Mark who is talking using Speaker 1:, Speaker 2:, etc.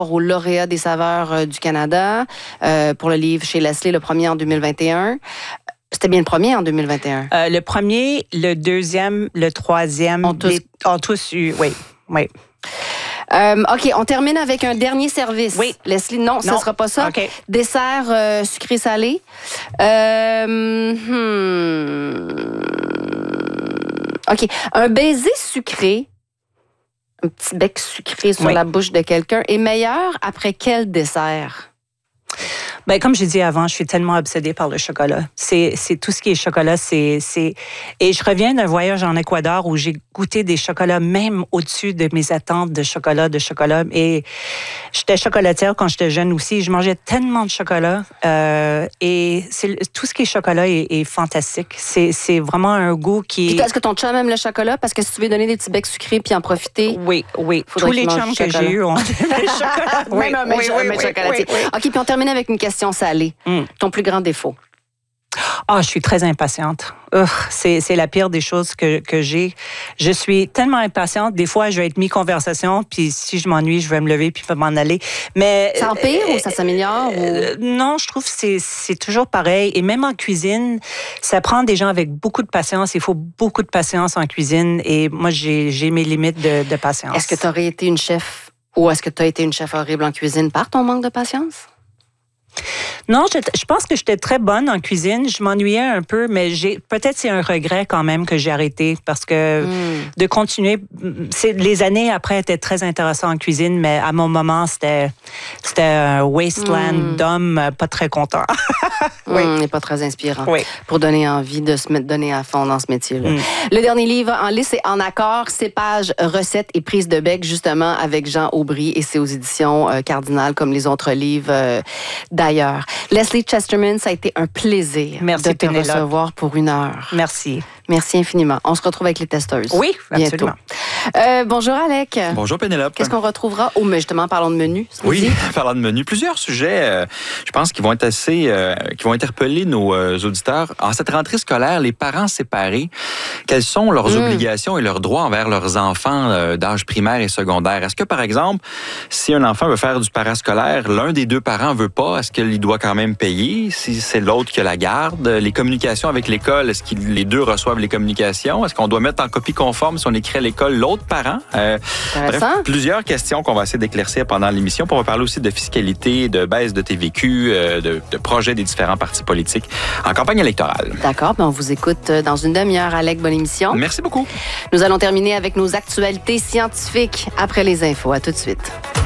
Speaker 1: au lauréat des saveurs du Canada pour le livre chez Leslie, le premier en 2021. C'était bien le premier en 2021?
Speaker 2: Le premier, le deuxième, le troisième. Ont tous eu, oui.
Speaker 1: OK, on termine avec un dernier service.
Speaker 2: Oui.
Speaker 1: Leslie, non, ce ne sera pas ça.
Speaker 2: Okay.
Speaker 1: Dessert sucré-salé. OK, un baiser sucré, un petit bec sucré sur la bouche de quelqu'un est meilleur après quel dessert?
Speaker 2: Ben, comme j'ai dit avant, je suis tellement obsédée par le chocolat. C'est tout ce qui est chocolat. Et je reviens d'un voyage en Équateur où j'ai goûté des chocolats même au-dessus de mes attentes de chocolat. Et j'étais chocolatière quand j'étais jeune aussi. Je mangeais tellement de chocolat. Et tout ce qui est chocolat est fantastique. C'est vraiment un goût qui...
Speaker 1: Puis est-ce que ton chum aime le chocolat? Parce que si tu veux donner des petits becs sucrés puis en profiter...
Speaker 2: Oui. Tous les chums que j'ai eus ont aimé le chocolat.
Speaker 1: Même un chocolatier. OK, puis on termine avec une question salée. Ton plus grand défaut?
Speaker 2: Je suis très impatiente. C'est la pire des choses que j'ai. Je suis tellement impatiente. Des fois, je vais être mi-conversation, puis si je m'ennuie, je vais me lever puis je vais m'en aller. Mais
Speaker 1: ça empire ou ça s'améliore?
Speaker 2: Non, je trouve que c'est toujours pareil. Et même en cuisine, ça prend des gens avec beaucoup de patience. Il faut beaucoup de patience en cuisine. Et moi, j'ai mes limites de patience.
Speaker 1: Est-ce que tu aurais été une chef ou est-ce que tu as été une chef horrible en cuisine par ton manque de patience?
Speaker 2: Non, je pense que j'étais très bonne en cuisine. Je m'ennuyais un peu, mais peut-être c'est un regret quand même que j'ai arrêté parce que de continuer, les années après étaient très intéressantes en cuisine, mais à mon moment, c'était un wasteland d'hommes pas très contents.
Speaker 1: Et pas très inspirant pour donner envie de se donner à fond dans ce métier-là. Le dernier livre en liste, c'est En accord, cépage, recettes et prise de bec, justement, avec Jean Aubry, et c'est aux éditions Cardinal, comme les autres livres d'ailleurs. Leslie Chesterman, ça a été un plaisir de te recevoir pour 1 heure.
Speaker 2: Merci.
Speaker 1: Merci infiniment. On se retrouve avec les testeuses.
Speaker 2: Oui, absolument.
Speaker 1: Bonjour Alec.
Speaker 3: Bonjour Pénélope.
Speaker 1: Qu'est-ce qu'on retrouvera? Mais justement, parlons de menu.
Speaker 3: Parlons de menu. Plusieurs sujets, je pense, qui vont être qui vont interpeller nos auditeurs. En cette rentrée scolaire, les parents séparés, quelles sont leurs obligations et leurs droits envers leurs enfants d'âge primaire et secondaire? Est-ce que, par exemple, si un enfant veut faire du parascolaire, l'un des deux parents veut pas, est-ce qu'il doit quand même payer? Si c'est l'autre qui la garde? Les communications avec l'école, est-ce que les deux reçoivent les communications? Est-ce qu'on doit mettre en copie conforme si on écrit à l'école l'autre parent? Bref, plusieurs questions qu'on va essayer d'éclaircir pendant l'émission. On va parler aussi de fiscalité, de baisse de TVQ, de projets des différents partis politiques en campagne électorale.
Speaker 1: D'accord, on vous écoute dans une demi-heure, Alec. Bonne émission.
Speaker 3: Merci beaucoup.
Speaker 1: Nous allons terminer avec nos actualités scientifiques après les infos. À tout de suite.